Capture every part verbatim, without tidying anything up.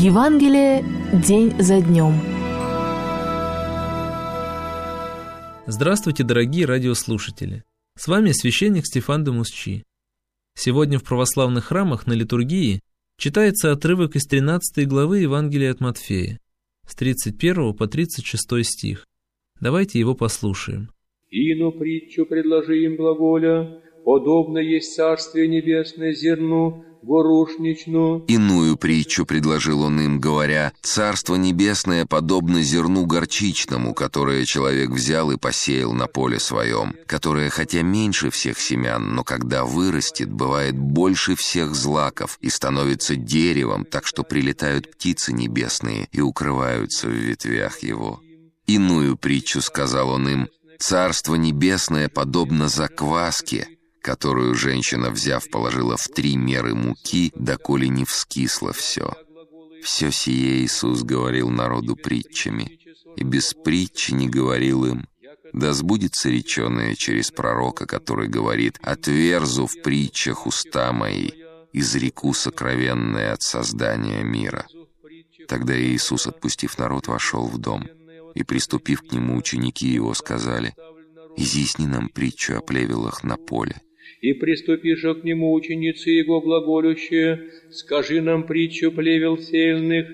Евангелие день за днем. Здравствуйте, дорогие радиослушатели! С вами священник Стефан де Мусчи. Сегодня в православных храмах на литургии читается отрывок из тринадцатой главы Евангелия от Матфея, с тридцать первого по тридцать шестой стих. Давайте его послушаем. «Ину притчу предложи им глаголя, подобно есть Царствие Небесное зерну горушничну». Иную притчу предложил он им, говоря: «Царство Небесное подобно зерну горчичному, которое человек взял и посеял на поле своем, которое, хотя меньше всех семян, но когда вырастет, бывает больше всех злаков и становится деревом, так что прилетают птицы небесные и укрываются в ветвях его». Иную притчу сказал он им: «Царство Небесное подобно закваске, которую женщина, взяв, положила в три меры муки, доколе не вскисло все». Все сие Иисус говорил народу притчами, и без притчи не говорил им, да сбудется реченое через пророка, который говорит: «Отверзу в притчах уста мои, изреку сокровенное от создания мира». Тогда Иисус, отпустив народ, вошел в дом, и, приступив к нему, ученики его сказали: «Изъясни нам притчу о плевелах на поле». И приступиша к нему ученицы его глаголющие: «Скажи нам притчу плевел сеяльных».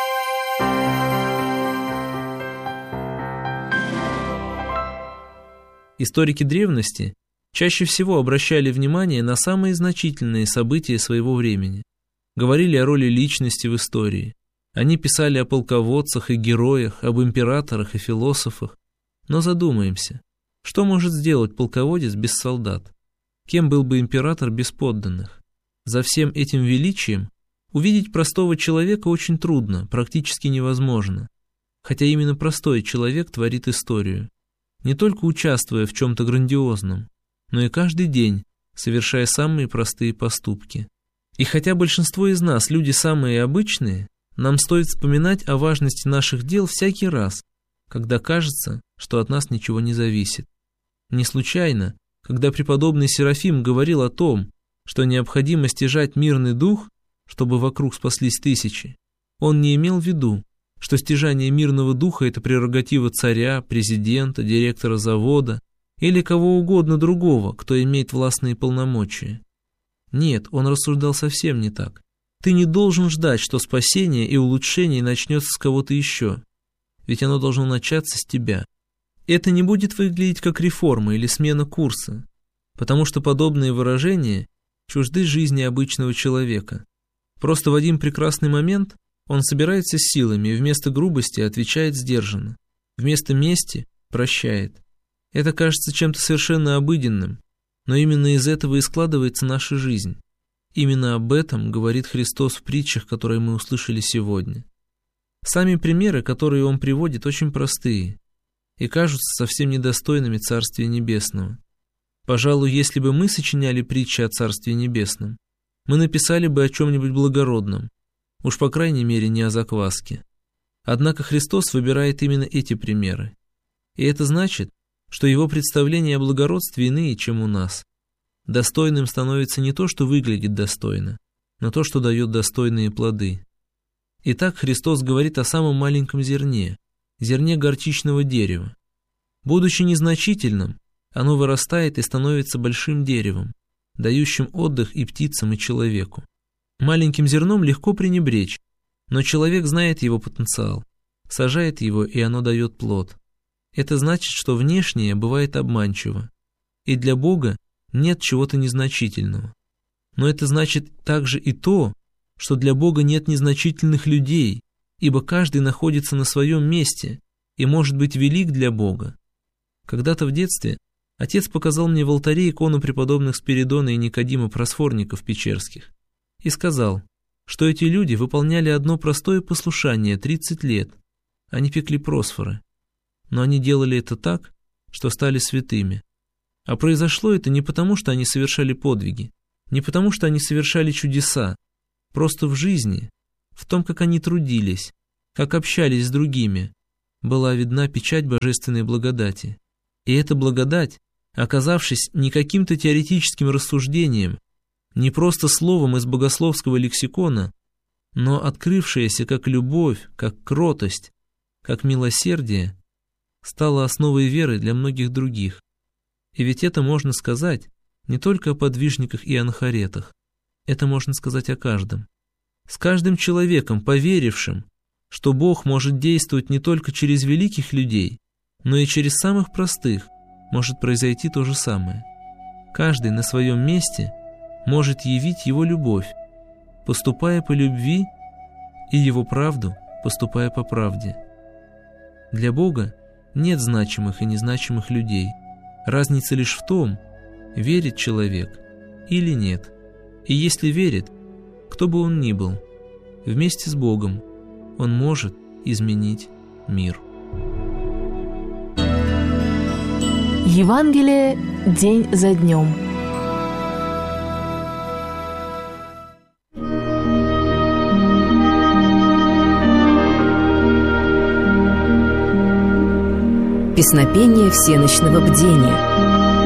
Историки древности чаще всего обращали внимание на самые значительные события своего времени, говорили о роли личности в истории. Они писали о полководцах и героях, об императорах и философах. Но задумаемся, что может сделать полководец без солдат? Кем был бы император без подданных? За всем этим величием увидеть простого человека очень трудно, практически невозможно. Хотя именно простой человек творит историю, не только участвуя в чем-то грандиозном, но и каждый день совершая самые простые поступки. И хотя большинство из нас люди самые обычные, нам стоит вспоминать о важности наших дел всякий раз, когда кажется, что от нас ничего не зависит. Не случайно, когда преподобный Серафим говорил о том, что необходимо стяжать мирный дух, чтобы вокруг спаслись тысячи, он не имел в виду, что стяжание мирного духа – это прерогатива царя, президента, директора завода или кого угодно другого, кто имеет властные полномочия. Нет, он рассуждал совсем не так. Ты не должен ждать, что спасение и улучшение начнется с кого-то еще, ведь оно должно начаться с тебя. Это не будет выглядеть как реформа или смена курса, потому что подобные выражения чужды жизни обычного человека. Просто в один прекрасный момент он собирается с силами и вместо грубости отвечает сдержанно, вместо мести прощает. Это кажется чем-то совершенно обыденным, но именно из этого и складывается наша жизнь. Именно об этом говорит Христос в притчах, которые мы услышали сегодня. Сами примеры, которые он приводит, очень простые и кажутся совсем недостойными Царствия Небесного. Пожалуй, если бы мы сочиняли притчи о Царстве Небесном, мы написали бы о чем-нибудь благородном, уж по крайней мере не о закваске. Однако Христос выбирает именно эти примеры. И это значит, что его представления о благородстве иные, чем у нас. Достойным становится не то, что выглядит достойно, но то, что дает достойные плоды. Итак, Христос говорит о самом маленьком зерне, зерне горчичного дерева. Будучи незначительным, оно вырастает и становится большим деревом, дающим отдых и птицам, и человеку. Маленьким зерном легко пренебречь, но человек знает его потенциал, сажает его, и оно дает плод. Это значит, что внешнее бывает обманчиво, и для Бога нет чего-то незначительного. Но это значит также и то, что для Бога нет незначительных людей, ибо каждый находится на своем месте и может быть велик для Бога. Когда-то в детстве отец показал мне в алтаре икону преподобных Спиридона и Никодима Просфорников Печерских и сказал, что эти люди выполняли одно простое послушание тридцать лет. Они пекли просфоры, но они делали это так, что стали святыми. А произошло это не потому, что они совершали подвиги, не потому, что они совершали чудеса. Просто в жизни, в том, как они трудились, как общались с другими, была видна печать божественной благодати. И эта благодать, оказавшись не каким-то теоретическим рассуждением, не просто словом из богословского лексикона, но открывшаяся как любовь, как кротость, как милосердие, стала основой веры для многих других. И ведь это можно сказать не только о подвижниках и анахаретах, это можно сказать о каждом. С каждым человеком, поверившим, что Бог может действовать не только через великих людей, но и через самых простых, может произойти то же самое. Каждый на своем месте может явить Его любовь, поступая по любви, и Его правду, поступая по правде. Для Бога нет значимых и незначимых людей. Разница лишь в том, верит человек или нет. И если верит, кто бы он ни был, вместе с Богом он может изменить мир. Евангелие день за днем. Песнопение всеночного бдения.